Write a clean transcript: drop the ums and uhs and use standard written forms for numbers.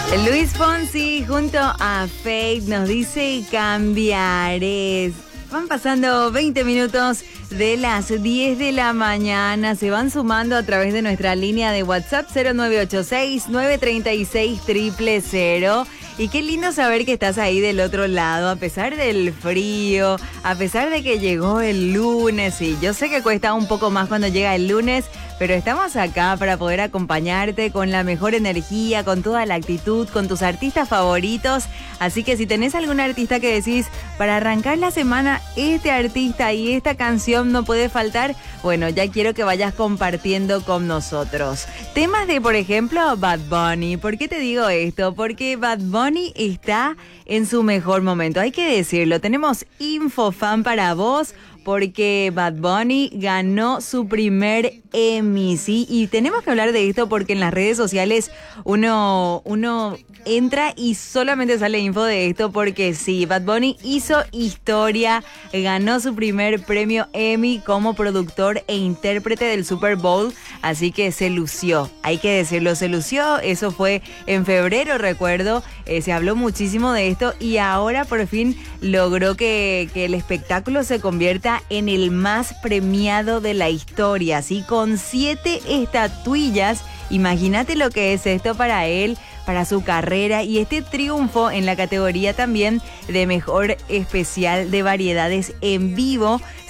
Luis Fonsi junto a Faith nos dice cambiaré. Van pasando 20 minutos de las 10 de la mañana. Se van sumando a través de nuestra línea de WhatsApp 0986-936-000. Y qué lindo saber que estás ahí del otro lado, a pesar del frío, a pesar de que llegó el lunes. Y yo sé que cuesta un poco más cuando llega el lunes, pero estamos acá para poder acompañarte con la mejor energía, con toda la actitud, con tus artistas favoritos. Así que si tenés algún artista que decís, para arrancar la semana, este artista y esta canción no puede faltar, bueno, ya quiero que vayas compartiendo con nosotros. Temas de, por ejemplo, Bad Bunny. ¿Por qué te digo esto? Porque Bad Bunny está en su mejor momento. Hay que decirlo, tenemos infofan para vos, porque Bad Bunny ganó su primer Emmy, ¿sí? Y tenemos que hablar de esto porque en las redes sociales uno entra y solamente sale info de esto porque sí, Bad Bunny hizo historia, ganó su primer premio Emmy como productor e intérprete del Super Bowl, así que se lució, hay que decirlo, se lució. Eso fue en febrero, recuerdo, se habló muchísimo de esto y ahora por fin logró que el espectáculo se convierta en el más premiado de la historia, ¿sí? Con 7 estatuillas. Imagínate lo que es esto para él, para su carrera, y este triunfo en la categoría también de mejor especial de variedades en vivo